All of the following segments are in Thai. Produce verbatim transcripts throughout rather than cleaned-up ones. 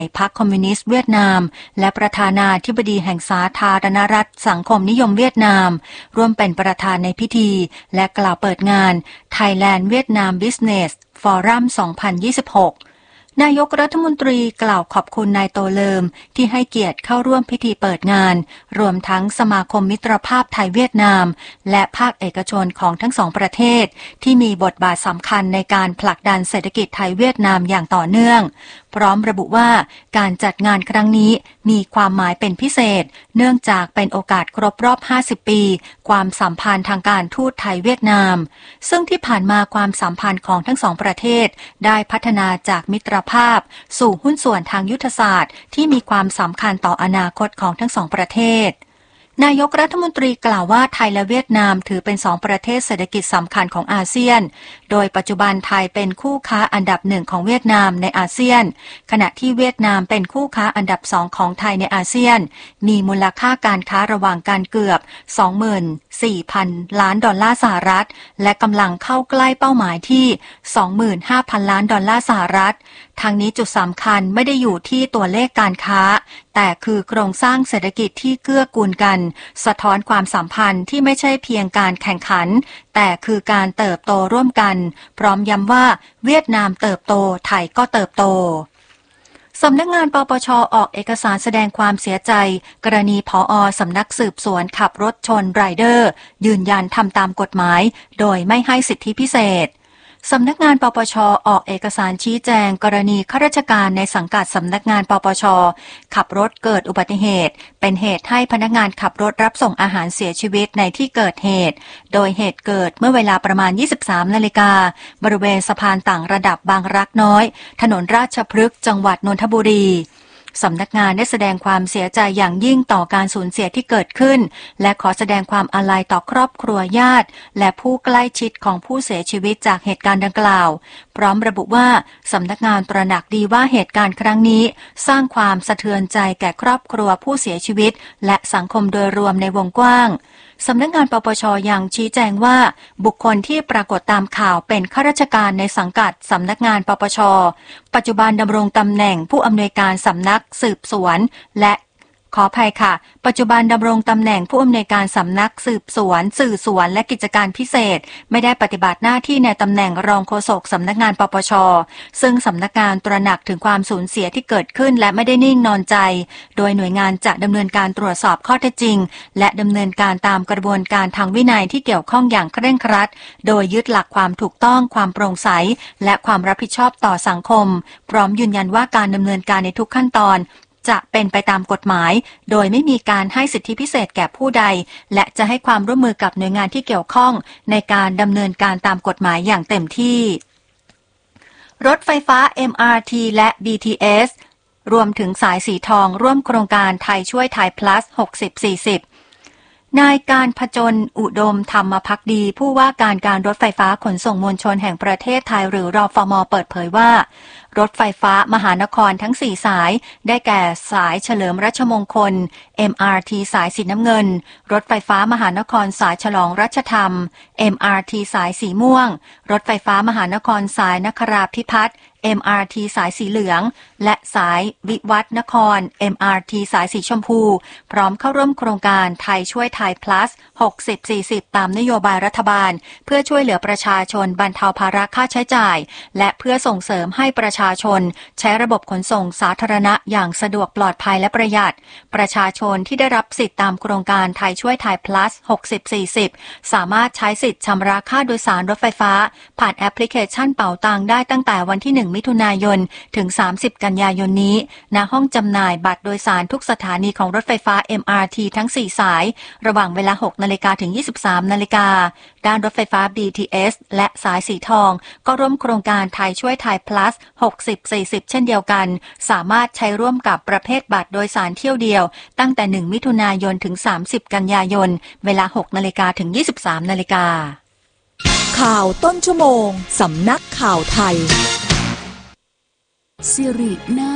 พรรคคอมมิวนิสต์เวียดนามและประธานาธิบดีแห่งสาธารณรัฐสังคมนิยมเวียดนามร่วมเป็นประธานในพิธีและกล่าวเปิดงาน Thailand Vietnam Business Forum สองพันยี่สิบหกนายกรัฐมนตรีกล่าวขอบคุณนายโตเลิมที่ให้เกียรติเข้าร่วมพิธีเปิดงานรวมทั้งสมาคมมิตรภาพไทยเวียดนามและภาคเอกชนของทั้งสองประเทศที่มีบทบาทสำคัญในการผลักดันเศรษฐกิจไทยเวียดนามอย่างต่อเนื่องพร้อมระบุว่าการจัดงานครั้งนี้มีความหมายเป็นพิเศษเนื่องจากเป็นโอกาสครบรอบห้าสิบปีความสัมพันธ์ทางการทูตไทยเวียดนามซึ่งที่ผ่านมาความสัมพันธ์ของทั้งสองประเทศได้พัฒนาจากมิตรภาพสู่หุ้นส่วนทางยุทธศาสตร์ที่มีความสำคัญต่ออนาคตของทั้งสองประเทศนายกรัฐมนตรีกล่าวว่าไทยและเวียดนามถือเป็นสองประเทศเศรษฐกิจสำคัญของอาเซียนโดยปัจจุบันไทยเป็นคู่ค้าอันดับหนึ่งของเวียดนามในอาเซียนขณะที่เวียดนามเป็นคู่ค้าอันดับสองของไทยในอาเซียนมีมูลค่าการค้าระหว่างกันเกือบ สองหมื่นสี่พัน ล้านดอลลาร์สหรัฐและกำลังเข้าใกล้เป้าหมายที่ สองหมื่นห้าพัน ล้านดอลลาร์สหรัฐทางนี้จุดสำคัญไม่ได้อยู่ที่ตัวเลขการค้าแต่คือโครงสร้างเศรษฐกิจที่เกื้อกูลกันสะท้อนความสัมพันธ์ที่ไม่ใช่เพียงการแข่งขันแต่คือการเติบโตร่วมกันพร้อมย้ำว่าเวียดนามเติบโตไทยก็เติบโตสำนักงานปปช.ออกเอกสารแสดงความเสียใจกรณีผอ.สำนักสืบสวนขับรถชนไรเดอร์ยืนยันทำตามกฎหมายโดยไม่ให้สิทธิพิเศษสำนักงานปปช.ออกเอกสารชี้แจงกรณีข้าราชการในสังกัดสำนักงานปปช.ขับรถเกิดอุบัติเหตุเป็นเหตุให้พนักงานขับรถรับส่งอาหารเสียชีวิตในที่เกิดเหตุโดยเหตุเกิดเมื่อเวลาประมาณ ยี่สิบสาม นาฬิกาบริเวณสะพานต่างระดับบางรักน้อยถนนราชพฤกษ์จังหวัดนนทบุรีสำนักงานได้แสดงความเสียใจอย่างยิ่งต่อการสูญเสียที่เกิดขึ้นและขอแสดงความอาลัยต่อครอบครัวญาติและผู้ใกล้ชิดของผู้เสียชีวิตจากเหตุการณ์ดังกล่าวพร้อมระบุว่าสำนักงานตระหนักดีว่าเหตุการณ์ครั้งนี้สร้างความสะเทือนใจแก่ครอบครัวผู้เสียชีวิตและสังคมโดยรวมในวงกว้างสำนักงานปปช.ยังชี้แจงว่าบุคคลที่ปรากฏตามข่าวเป็นข้าราชการในสังกัดสำนักงานปปช.ปัจจุบันดำรงตำแหน่งผู้อำนวยการสำนักสืบสวนและขออภัยค่ะปัจจุบันดำรงตำแหน่งผู้อำนวยการสำนักสืบสวนสื่อสวนและกิจการพิเศษไม่ได้ปฏิบัติหน้าที่ในตำแหน่งรองโฆษกสำนักงานปปช.ซึ่งสำนักงานตระหนักถึงความสูญเสียที่เกิดขึ้นและไม่ได้นิ่งนอนใจโดยหน่วยงานจะดำเนินการตรวจสอบข้อเท็จจริงและดำเนินการตามกระบวนการทางวินัยที่เกี่ยวข้องอย่างเคร่งครัดโดยยึดหลักความถูกต้องความโปร่งใสและความรับผิดชอบต่อสังคมพร้อมยืนยันว่าการดำเนินการในทุกขั้นตอนจะเป็นไปตามกฎหมายโดยไม่มีการให้สิทธิพิเศษแก่ผู้ใดและจะให้ความร่วมมือกับหน่วยงานที่เกี่ยวข้องในการดำเนินการตามกฎหมายอย่างเต็มที่รถไฟฟ้า เอ็ม อาร์ ที และ บี ที เอส รวมถึงสายสีทองร่วมโครงการไทยช่วยไทย plus หกสิบ สี่สิบนายการผจญอุดมธรรมภักดีผู้ว่าการการรถไฟฟ้าขนส่งมวลชนแห่งประเทศไทยหรือรฟม.เปิดเผยว่ารถไฟฟ้ามหานครทั้งสี่สายได้แก่สายเฉลิมรัชมงคล เอ็ม อาร์ ที สายสีน้ำเงินรถไฟฟ้ามหานครสายฉลองรัชธรรม เอ็ม อาร์ ที สายสีม่วงรถไฟฟ้ามหานครสายนคราภิพัฒน์ เอ็ม อาร์ ที สายสีเหลืองและสายวิวัฒนคร เอ็ม อาร์ ที สายสีชมพูพร้อมเข้าร่วมโครงการไทยช่วยไทย plus หกสิบ สี่สิบตามนโยบายรัฐบาลเพื่อช่วยเหลือประชาชนบรรเทาภาระค่าใช้จ่ายและเพื่อส่งเสริมให้ประชาชนใช้ระบบขนส่งสาธารณะอย่างสะดวกปลอดภัยและประหยัดประชาชนที่ได้รับสิทธิตามโครงการไทยช่วยไทย plus หกสิบ สี่สิบสามารถใช้สิทธิ์ชำระค่าโดยสารรถไฟฟ้าผ่านแอปพลิเคชันเป๋าตังได้ตั้งแต่วันที่หนึ่งมิถุนายนถึงสามสิบกันยายนนี้ณห้องจำหน่ายบัตรโดยสารทุกสถานีของรถไฟฟ้า เอ็ม อาร์ ที ทั้งสี่สายระหว่างเวลา หกนาฬิกาถึงยี่สิบสามนาฬิกาด้านรถไฟฟ้า บี ที เอส และสายสีทองก็ร่วมโครงการไทยช่วยไทย plus หกสิบ สี่สิบเช่นเดียวกันสามารถใช้ร่วมกับประเภทบัตรโดยสารเที่ยวเดียวตั้งแต่หนึ่งมิถุนายนถึงสามสิบกันยายนเวลา หกนาฬิกาถึงยี่สิบสามนาฬิกาข่าวต้นชั่วโมงสำนักข่าวไทยสิรินาถ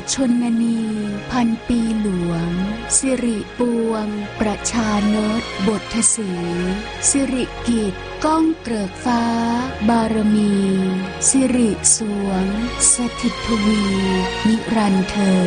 ชนนี พันปีหลวง สิริปวง ประชานตบทศรีสิริกิจก้องเกริกฟ้า บารมี สิริสวง สถิตทวี นิรันดร์เธอ